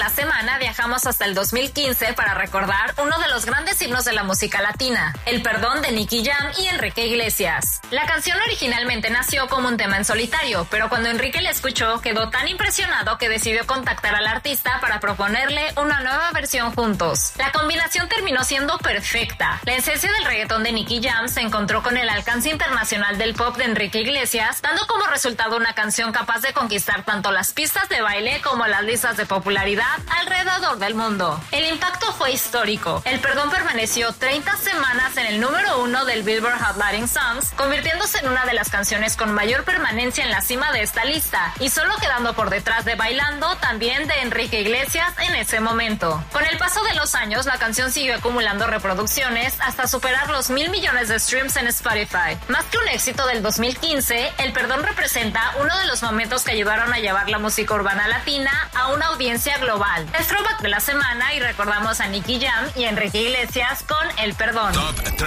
la semana viajamos hasta el 2015 para recordar uno de los grandes himnos de la música latina, El Perdón de Nicky Jam y Enrique Iglesias. La canción originalmente nació como un tema en solitario, pero cuando Enrique la escuchó quedó tan impresionado que decidió contactar al artista para proponerle una nueva versión juntos. La combinación terminó siendo perfecta. La esencia del reggaetón de Nicky Jam se encontró con el alcance internacional del pop de Enrique Iglesias, dando como resultado una canción capaz de conquistar tanto las pistas de baile como las listas de popularidad alrededor del mundo. El impacto fue histórico. El Perdón permaneció 30 semanas en el número 1 del Billboard Hot Latin Songs, convirtiéndose en una de las canciones con mayor permanencia en la cima de esta lista, y solo quedando por detrás de Bailando, también de Enrique Iglesias en ese momento. Con el paso de los años, la canción siguió acumulando reproducciones hasta superar los 1,000 millones de streams en Spotify. Más que un éxito del 2015, El Perdón representa uno de los momentos que ayudaron a llevar la música urbana latina a una audiencia global. El throwback de la semana, y recordamos a Nicky Jam y Enrique Iglesias con El Perdón. Top 3.